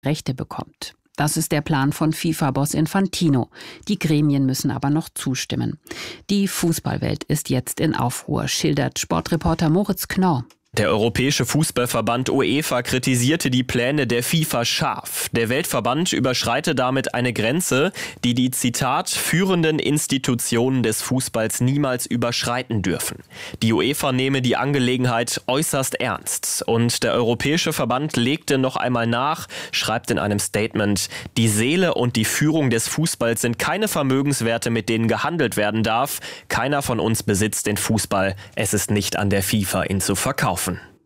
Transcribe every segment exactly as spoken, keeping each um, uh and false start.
Rechte bekommt. Das ist der Plan von FIFA-Boss Infantino. Die Gremien müssen aber noch zustimmen. Die Fußballwelt ist jetzt in Aufruhr, schildert Sportreporter Moritz Knorr. Der Europäische Fußballverband UEFA kritisierte die Pläne der FIFA scharf. Der Weltverband überschreite damit eine Grenze, die die, Zitat, führenden Institutionen des Fußballs niemals überschreiten dürfen. Die UEFA nehme die Angelegenheit äußerst ernst. Und der Europäische Verband legte noch einmal nach, schreibt in einem Statement, die Seele und die Führung des Fußballs sind keine Vermögenswerte, mit denen gehandelt werden darf. Keiner von uns besitzt den Fußball. Es ist nicht an der FIFA, ihn zu verkaufen.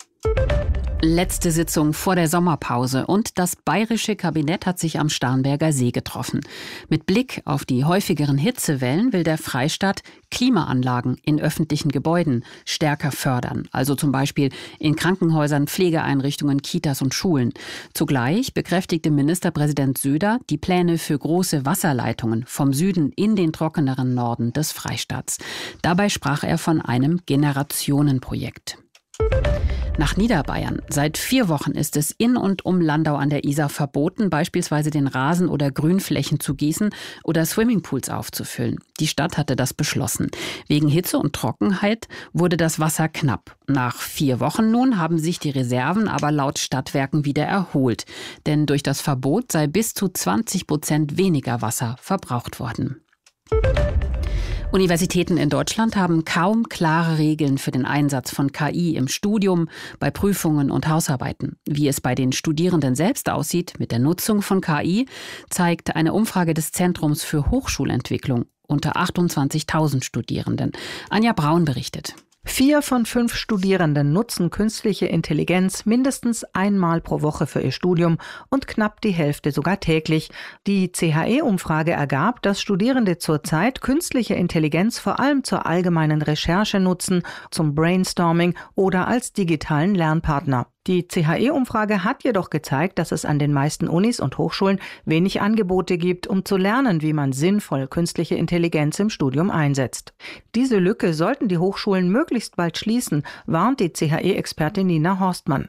Letzte Sitzung vor der Sommerpause und das bayerische Kabinett hat sich am Starnberger See getroffen. Mit Blick auf die häufigeren Hitzewellen will der Freistaat Klimaanlagen in öffentlichen Gebäuden stärker fördern, also zum Beispiel in Krankenhäusern, Pflegeeinrichtungen, Kitas und Schulen. Zugleich bekräftigte Ministerpräsident Söder die Pläne für große Wasserleitungen vom Süden in den trockeneren Norden des Freistaats. Dabei sprach er von einem Generationenprojekt. Nach Niederbayern. Seit vier Wochen ist es in und um Landau an der Isar verboten, beispielsweise den Rasen oder Grünflächen zu gießen oder Swimmingpools aufzufüllen. Die Stadt hatte das beschlossen. Wegen Hitze und Trockenheit wurde das Wasser knapp. Nach vier Wochen nun haben sich die Reserven aber laut Stadtwerken wieder erholt. Denn durch das Verbot sei bis zu zwanzig Prozent weniger Wasser verbraucht worden. Universitäten in Deutschland haben kaum klare Regeln für den Einsatz von K I im Studium, bei Prüfungen und Hausarbeiten. Wie es bei den Studierenden selbst aussieht mit der Nutzung von K I, zeigt eine Umfrage des Zentrums für Hochschulentwicklung unter achtundzwanzigtausend Studierenden. Anja Braun berichtet. Vier von fünf Studierenden nutzen künstliche Intelligenz mindestens einmal pro Woche für ihr Studium und knapp die Hälfte sogar täglich. Die C H E-Umfrage ergab, dass Studierende zurzeit künstliche Intelligenz vor allem zur allgemeinen Recherche nutzen, zum Brainstorming oder als digitalen Lernpartner. Die C H E-Umfrage hat jedoch gezeigt, dass es an den meisten Unis und Hochschulen wenig Angebote gibt, um zu lernen, wie man sinnvoll künstliche Intelligenz im Studium einsetzt. Diese Lücke sollten die Hochschulen möglichst bald schließen, warnt die C H E-Expertin Nina Horstmann.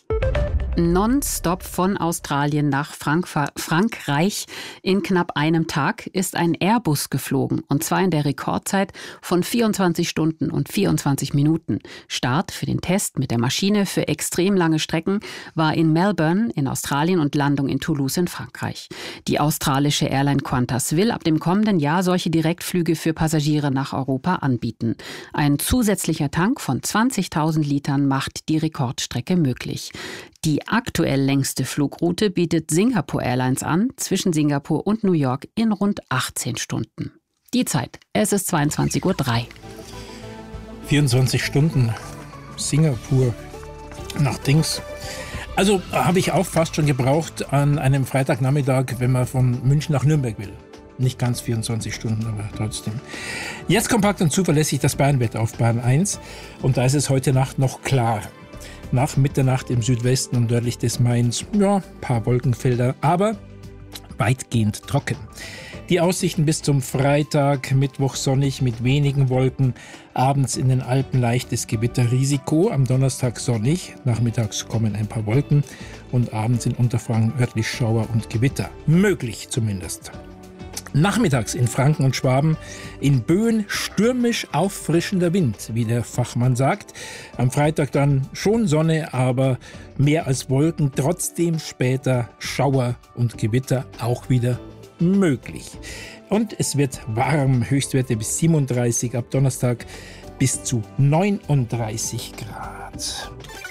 Nonstop von Australien nach Frank- Frankreich in knapp einem Tag ist ein Airbus geflogen, und zwar in der Rekordzeit von vierundzwanzig Stunden und vierundzwanzig Minuten. Start für den Test mit der Maschine für extrem lange Strecken war in Melbourne in Australien und Landung in Toulouse in Frankreich. Die australische Airline Qantas will ab dem kommenden Jahr solche Direktflüge für Passagiere nach Europa anbieten. Ein zusätzlicher Tank von zwanzigtausend Litern macht die Rekordstrecke möglich. Die aktuell längste Flugroute bietet Singapore Airlines an, zwischen Singapur und New York in rund achtzehn Stunden. Die Zeit, es ist zweiundzwanzig Uhr drei. vierundzwanzig Stunden Singapur nach Dings. Also habe ich auch fast schon gebraucht an einem Freitagnachmittag, wenn man von München nach Nürnberg will. Nicht ganz vierundzwanzig Stunden, aber trotzdem. Jetzt kompakt und zuverlässig das Bayernwetter auf Bayern eins. Und da ist es heute Nacht noch klar. Nach Mitternacht im Südwesten und nördlich des Mains, ja, ein paar Wolkenfelder, aber weitgehend trocken. Die Aussichten bis zum Freitag, Mittwoch sonnig mit wenigen Wolken, abends in den Alpen leichtes Gewitterrisiko, am Donnerstag sonnig, nachmittags kommen ein paar Wolken und abends in Unterfranken örtlich Schauer und Gewitter. Möglich zumindest. Nachmittags in Franken und Schwaben in Böen stürmisch auffrischender Wind, wie der Fachmann sagt. Am Freitag dann schon Sonne, aber mehr als Wolken. Trotzdem später Schauer und Gewitter auch wieder möglich. Und es wird warm, Höchstwerte bis siebenunddreißig, ab Donnerstag bis zu neununddreißig Grad.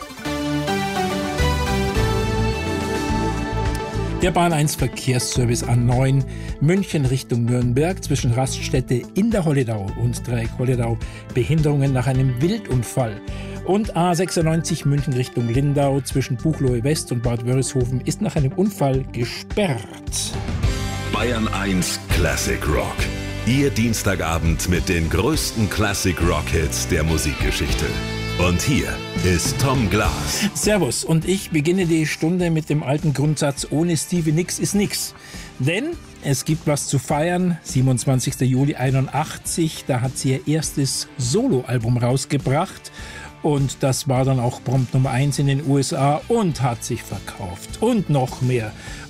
Der Bahn eins Verkehrsservice A neun München Richtung Nürnberg zwischen Raststätte in der Holledau und Dreieck Holledau Behinderungen nach einem Wildunfall. Und A sechsundneunzig München Richtung Lindau zwischen Buchloe West und Bad Wörishofen ist nach einem Unfall gesperrt. Bayern eins Classic Rock. Ihr Dienstagabend mit den größten Classic Rock Hits der Musikgeschichte. Und hier ist Tom Glas. Servus, und ich beginne die Stunde mit dem alten Grundsatz, ohne Stevie nix ist nix. Denn es gibt was zu feiern. siebenundzwanzigster Juli einundachtzig, da hat sie ihr erstes Soloalbum rausgebracht. Und das war dann auch prompt Nummer eins in den U S A und hat sich verkauft. Und noch mehr.